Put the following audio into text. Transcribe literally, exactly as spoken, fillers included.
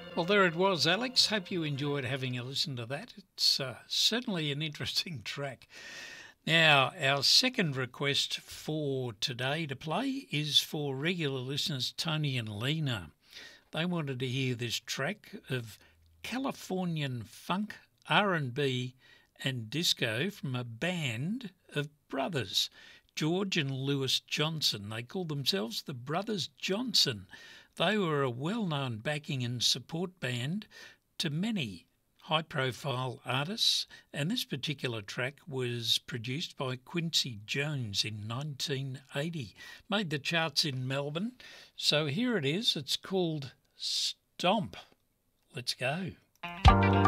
Well, there it was, Alex. Hope you enjoyed having a listen to that. It's uh, certainly an interesting track. Now, our second request for today to play is for regular listeners Tony and Lena. They wanted to hear this track of Californian funk, R and B and disco from a band of brothers, George and Lewis Johnson. They called themselves the Brothers Johnson. They were a well-known backing and support band to many high-profile artists, and this particular track was produced by Quincy Jones in nineteen eighty. Made the charts in Melbourne. So here it is. It's called Stomp. Let's go.